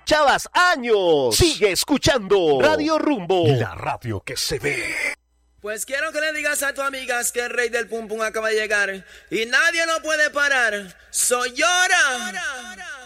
Chavas, años. Sigue escuchando Radio Rumbo, la radio que se ve. Pues quiero que le digas a tus amigas que el rey del pum pum acaba de llegar y nadie lo puede parar. Soy Llora.